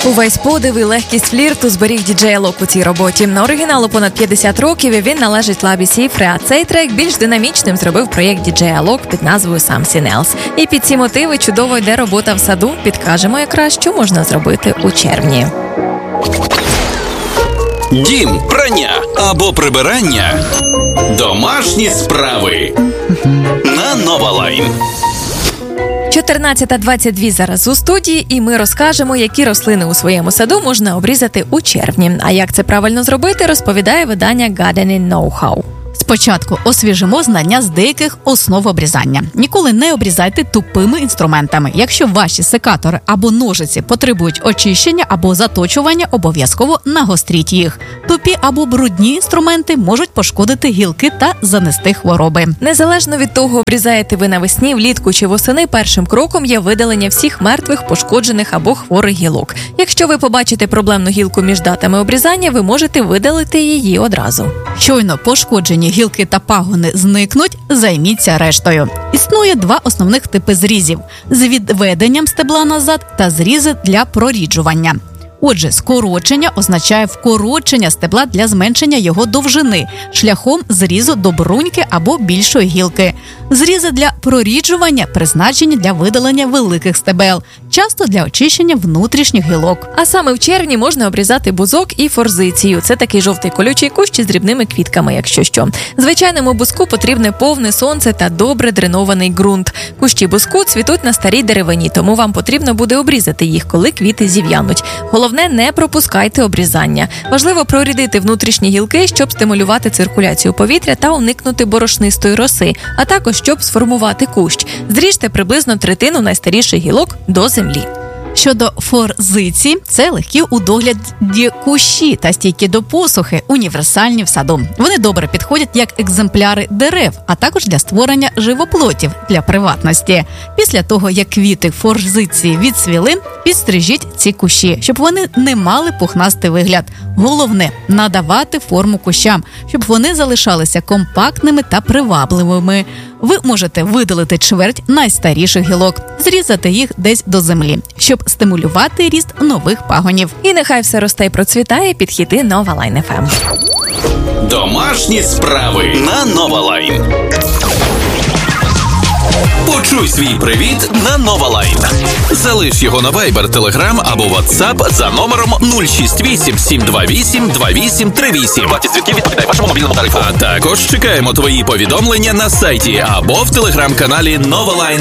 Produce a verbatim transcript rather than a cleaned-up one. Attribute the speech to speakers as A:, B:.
A: Увесь подив і легкість флірту зберіг діджей Алок у цій роботі. На оригіналу понад п'ятдесят років, і він належить лабі Сіфри, а цей трек більш динамічним зробив проєкт діджей Алок під назвою Something Else. І під ці мотиви чудово йде робота в саду. Підкажемо якраз, що можна зробити у червні.
B: Дім, прання або прибирання. Домашні справи. На Нова Лайн.
A: чотирнадцята двадцять дві зараз у студії, і ми розкажемо, які рослини у своєму саду можна обрізати у червні. А як це правильно зробити, розповідає видання Gardening Know-how.
C: Спочатку освіжимо знання з деяких основ обрізання. Ніколи не обрізайте тупими інструментами. Якщо ваші секатори або ножиці потребують очищення або заточування, обов'язково нагостріть їх. Тупі або брудні інструменти можуть пошкодити гілки та занести хвороби.
A: Незалежно від того, обрізаєте ви навесні, влітку чи восени, першим кроком є видалення всіх мертвих, пошкоджених або хворих гілок. Якщо ви побачите проблемну гілку між датами обрізання, ви можете видалити її одразу.
C: Щойно пошкоджені гілки та пагони зникнуть, займіться рештою. Існує два основних типи зрізів – з відведенням стебла назад та зрізи для проріджування. Отже, скорочення означає вкорочення стебла для зменшення його довжини шляхом зрізу до бруньки або більшої гілки. Зрізи для проріджування призначені для видалення великих стебел, часто для очищення внутрішніх гілок.
A: А саме в червні можна обрізати бузок і форзицію. Це такий жовтий колючий кущ з дрібними квітками, якщо що. Звичайному бузку потрібне повне сонце та добре дренований ґрунт. Кущі бузку цвітуть на старій деревині, тому вам потрібно буде обрізати їх, коли квіти зів'януть. Головне, не пропускайте обрізання. Важливо прорідити внутрішні гілки, щоб стимулювати циркуляцію повітря та уникнути борошнистої роси, а також щоб сформувати кущ. Зріжте приблизно третину найстаріших гілок до землі.
C: Щодо форзиці, це легкі у догляді кущі та стійкі до посухи, універсальні в саду. Вони добре підходять як екземпляри дерев, а також для створення живоплотів для приватності. Після того, як квіти форзиці відцвіли, підстрижіть ці кущі, щоб вони не мали пухнастий вигляд. Головне – надавати форму кущам, щоб вони залишалися компактними та привабливими. Ви можете видалити чверть найстаріших гілок, зрізати їх десь до землі, щоб стимулювати ріст нових пагонів.
A: І нехай все росте і процвітає під хіти Нова Лайн еф ем.
B: Домашні справи на Нова Лайн. Почуй свій привіт на Нова Лайн. Залиш його на Viber, Telegram або WhatsApp за номером нуль шість вісім сім два вісім два вісім три вісім.
D: Вартість дзвінків відповідає вашому мобільному тарифу.
B: А також чекаємо твої повідомлення на сайті або в Telegram-каналі Нова Лайн.